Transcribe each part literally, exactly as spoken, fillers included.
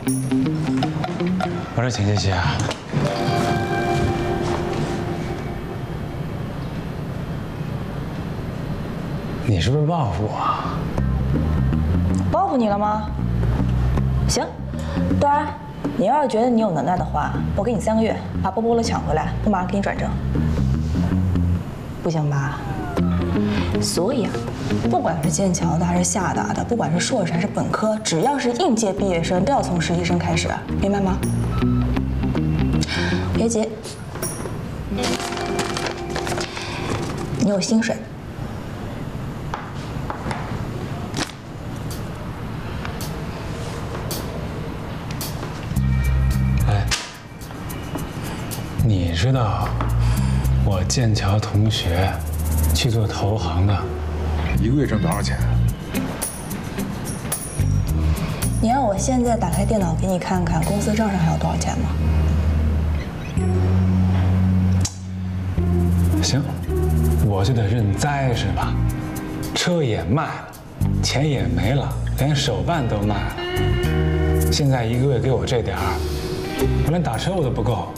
我说秦茜茜啊，你是不是报复我？ 报复你了吗？行，端儿，你要是觉得你有能耐的话，我给你三个月把波波乐抢回来，我马上给你转正。不行吧？所以啊，不管是剑桥的还是厦大的，不管是硕士还是本科，只要是应届毕业生，都要从实习生开始，明白吗？别急，你有薪水。 哎，你知道我剑桥同学去做投行的， 一个月挣多少钱？ 你让我现在打开电脑给你看看公司账上还有多少钱吗？ 行，我就得认栽是吧？车也卖了，钱也没了，连手办都卖了。现在一个月给我这点儿，我连打车我都不够。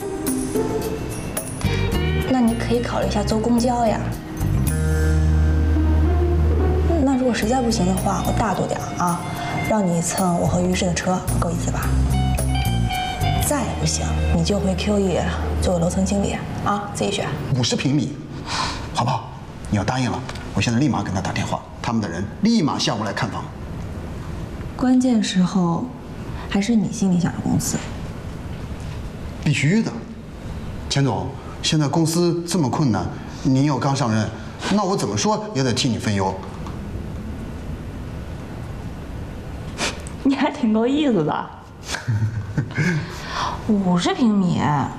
那你可以考虑一下坐公交呀。那如果实在不行的话，我大度点啊，让你蹭我和于适的车，够意思吧？再不行，你就回 Q E 做个楼层经理啊，自己选。 五十平米，好不好？你要答应了，我现在立马跟他打电话，他们的人立马下午来看房。 关键时候，还是你心里想着公司。 必须的，钱总，现在公司这么困难，您又刚上任，那我怎么说也得替你分忧。 你还挺够意思的。五十平米，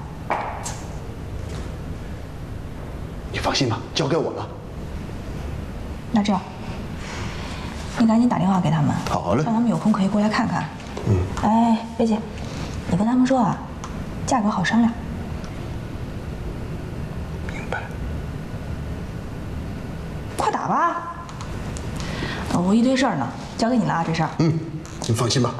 你放心吧，交给我了。 那这样，你赶紧打电话给他们， 好嘞， 让他们有空可以过来看看。嗯，哎，别急，你跟他们说啊，价格好商量。 明白。 快打吧！呃我一堆事儿呢，交给你了啊，这事儿。 嗯，你放心吧。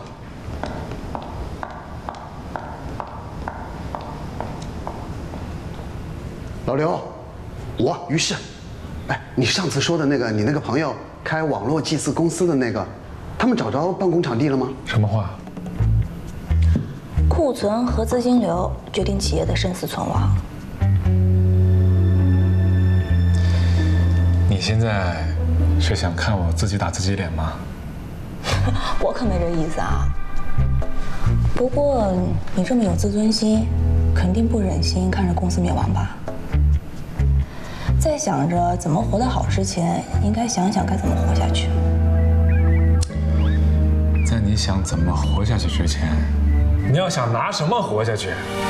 老刘，我于适，哎，你上次说的那个，你那个朋友开网络祭祀公司的那个，他们找着办公场地了吗？ 什么话？ 库存和资金流决定企业的生死存亡。 你现在是想看我自己打自己脸吗？ 我可没这意思啊。不过你这么有自尊心，肯定不忍心看着公司灭亡吧？在想着怎么活得好之前，应该想想该怎么活下去。 在你想怎么活下去之前，你要想拿什么活下去？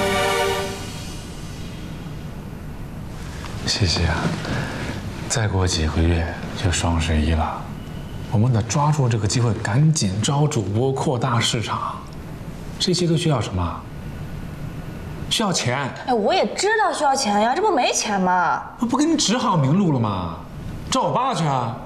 西西啊，再过几个月就双十一了，我们得抓住这个机会，赶紧招主播，扩大市场。这些都需要什么？需要钱。 哎，我也知道需要钱呀，这不没钱吗？ 我不给你指好明路了吗？找我爸去啊！